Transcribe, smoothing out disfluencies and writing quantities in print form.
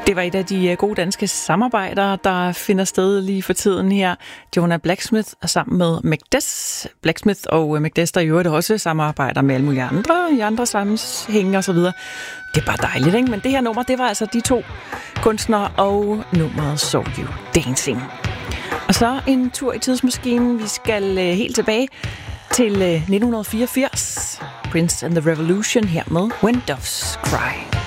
Det var et af de gode danske samarbejder, der finder sted lige for tiden her. Jonah Blacksmith sammen med Magdes. Blacksmith og Magdes, der i øvrigt også samarbejder med alle mulige andre i andre sammenhænge og så videre. Det er bare dejligt, ikke? Men det her nummer, det var altså de to kunstnere og nummeret Saw You Dancing. Og så en tur i tidsmaskinen. Vi skal helt tilbage til 1984. Prince and the Revolution her med When Doves Cry.